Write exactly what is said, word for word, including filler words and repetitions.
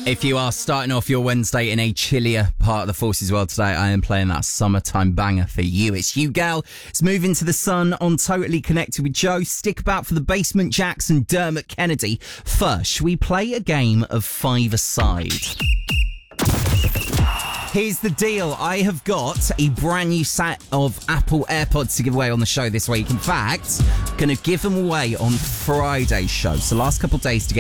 If you are starting off your Wednesday in a chillier part of the Forces world today, I am playing that summertime banger for you. It's You Gal. It's Moving to the Sun on Totally Connected with Joe. Stick about for the Basement Jacks and Dermot Kennedy. First, shall we play a game of five-a-side? Here's the deal. I have got a brand new set of Apple AirPods to give away on the show this week. In fact, I'm going to give them away on Friday's show. So last couple of days to get